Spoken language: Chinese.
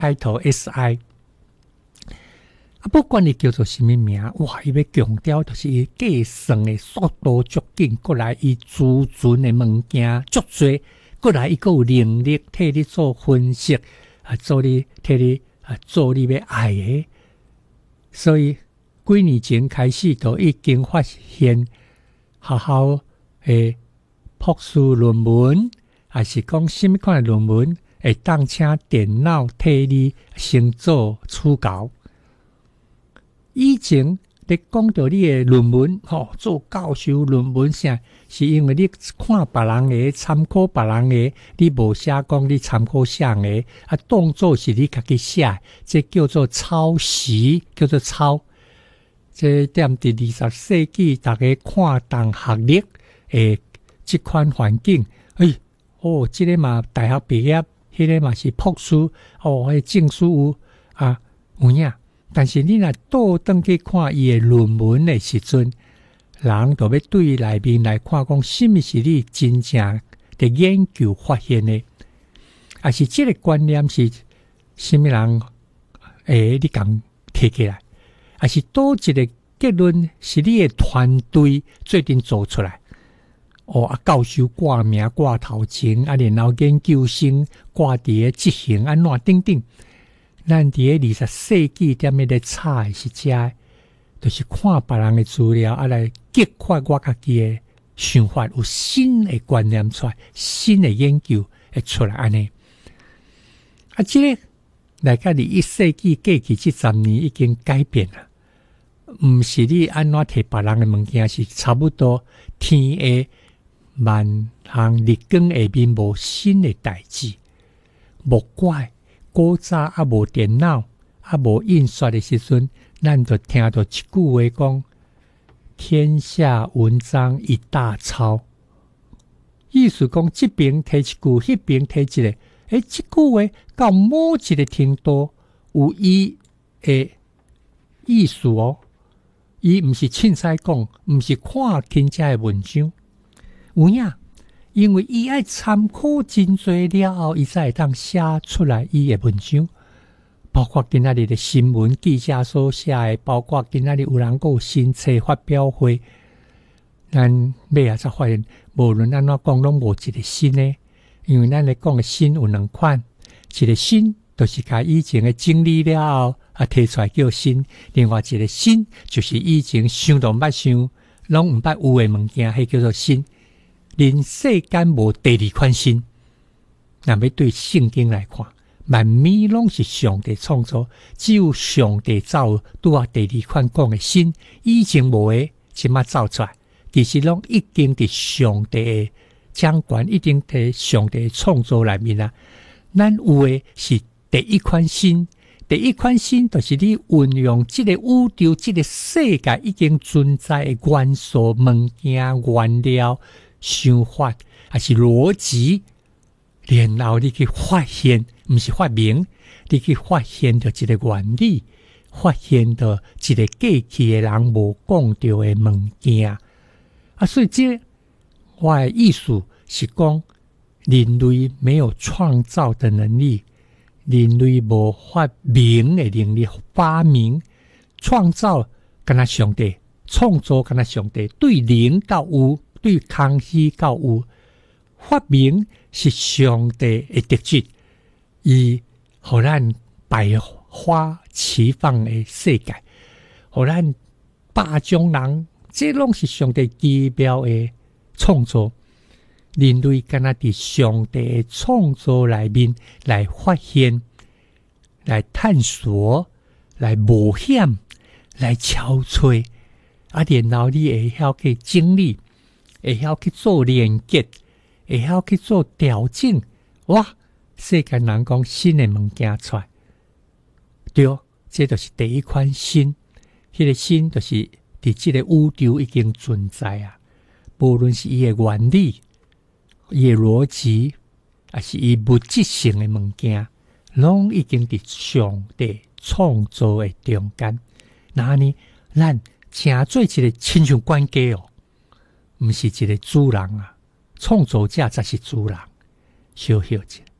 开头 SI。不管你叫做什么名，哇！伊要强调就是伊计算的速度足紧，过来伊储存的物件足多，过来伊个有能力替你做分析，替你做你要爱的。所以几年前开始就已经发现，学校的博士论文，还是讲什么款的论文，会当请电脑替你先做初稿。以前你讲到你的论文，做教授论文啥，是因为你看别人的，参考别人的，你无写讲你参考啥的，当作是你家己写，这叫做抄袭，叫做抄。这踮伫20世纪，大家看同学历的这款环境，这个嘛大学毕业，迄个嘛是博士，迄证书有影。但是你若倒转去看伊的论文的时阵，人就要对内面来看，讲什么是你真正的研究发现的，还是这个观念是什么人你讲提起来，还是多一个结论是你的团队最近做出来。教授挂名挂头前，然后研究生挂伫个执行怎等等。咱伫个20世纪点样咧查的是遮，就是看别人的资料，来激发我家己的想法，有新的观念出来，新的研究会出来安尼。这个来到21世纪过去这10年已经改变了，毋是你安怎摕别人的物件，是差不多天下万行日光下面无新的代志，莫怪。古早无电脑无印刷的时阵，咱就听到一句话讲：天下文章一大抄。意思讲，这边提一句，迄边提一个。这句话到某一个程度有伊的意思伊毋是凊彩讲，毋是看人家的文章，有影。因为伊爱参考真侪了后，伊才会当写出来伊的文章，包括今仔日的新闻记者所写的，包括今仔日有人有新册发表会，咱尾仔才发现，无论安怎讲，拢无一个新的。因为咱咧讲的新有两款，一个新就是甲以前的整理了后提出来叫新，另外一个新就是以前想都毋捌想，拢毋捌有的物件，迄叫做新。人世间无第二款新，若要对圣经来看，万物拢是上帝创造，只有上帝造拄啊第二款讲的新，以前无的，即马造出来，其实拢已经伫上帝的掌管，已经伫上帝的创造内面啊。咱有的是第一款新，第一款新就是你运用这个宇宙、这个世界已经存在的元素、物件、原料。想法还是逻辑，然后你去发现，不是发明，你去发现到一个原理，发现到一个过去的人无讲到的物件。所以这我的意思是讲，人类没有创造的能力，人类无发明的能力，发明、创造，跟他上帝创造，跟他上帝对零到有。对空虚到有，发明是上帝的特质，以互咱百花齐放的世界，互咱百种人，这拢是上帝奇妙的创造。人类敢若伫上帝的创造内面来发现、来探索、来冒险、来憔悴，然后你会晓去经历。会晓去做连结，会晓去做调整，哇！世间人讲新的物件出来，对，这就是第一款新。迄个新就是伫这个宇宙已经存在啊，无论是伊的原理、伊的逻辑，还是伊物质性的物件，拢已经伫上帝创造的中间。那呢，咱成做一个亲像管家毋是一个主人啊，创造者才是主人，小小者。